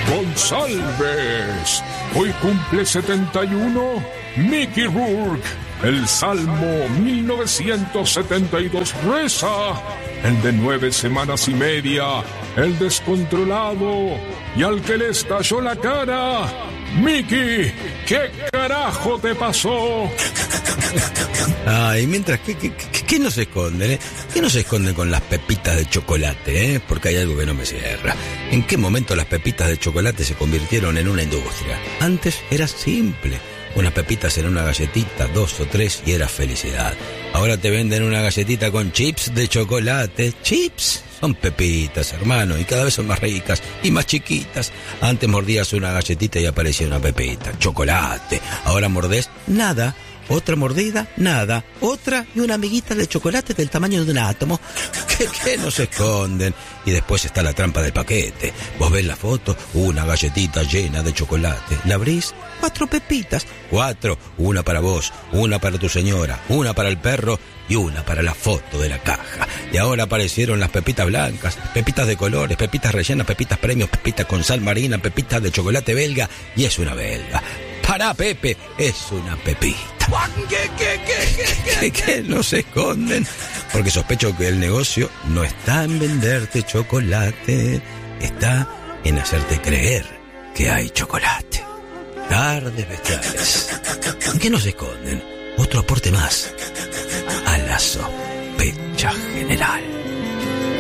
González. Hoy cumple 71 Mickey Rourke. El Salmo 1972 reza: el de 9 semanas y media, el descontrolado y al que le estalló la cara. Mickey, ¿qué carajo te pasó? Ay, mientras, ¿qué no se esconden, eh? ¿Qué no se esconden con las pepitas de chocolate, eh? Porque hay algo que no me cierra. ¿En qué momento las pepitas de chocolate se convirtieron en una industria? Antes era simple. Unas pepitas en una galletita, 2 o 3 y era felicidad. Ahora te venden una galletita con chips de chocolate. ¿Chips? Son pepitas, hermano, y cada vez son más ricas y más chiquitas. Antes mordías una galletita y aparecía una pepita. Chocolate. Ahora mordés nada. Otra mordida, nada. Otra y una amiguita de chocolate del tamaño de un átomo. ¿Qué no se esconden? Y después está la trampa del paquete. Vos ves la foto, una galletita llena de chocolate. La abrís, 4 pepitas. 4, una para vos, una para tu señora, una para el perro y una para la foto de la caja. Y ahora aparecieron las pepitas blancas, pepitas de colores, pepitas rellenas, pepitas premios, pepitas con sal marina, pepitas de chocolate belga, y es una belga. Pará, Pepe, es una pepita. ¿Qué no se esconden? Porque sospecho que el negocio no está en venderte chocolate, está en hacerte creer que hay chocolate. Tardes bestiales. ¿En qué no se esconden? Otro aporte más a la sospecha general.